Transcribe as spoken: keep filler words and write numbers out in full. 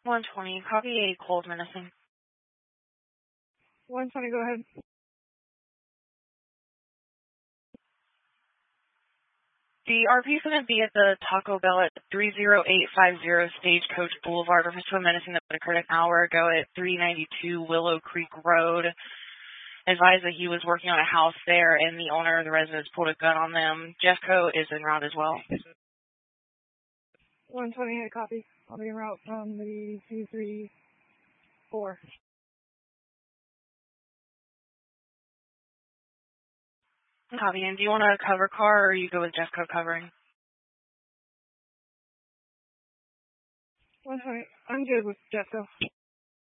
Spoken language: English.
one twenty, copy a cold menacing. one twenty, go ahead. The R P is going to be at the Taco Bell at three oh eight five oh Stagecoach Boulevard, reference to a menacing that occurred an hour ago at three ninety-two Willow Creek Road. Advised that he was working on a house there, and the owner of the residence pulled a gun on them. Jeffco is en route as well. one twenty, hit copy. I'll be en route from the two three four. Copy. And do you want to cover car, or you go with Jeffco covering? one twenty, I'm good with Jeffco.